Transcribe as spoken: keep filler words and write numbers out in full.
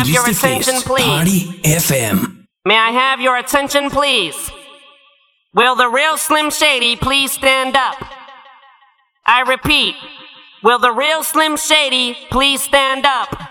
Your attention, please. Party F M. May I have your attention, please? Will the real Slim Shady please stand up? I repeat, will the real Slim Shady please stand up?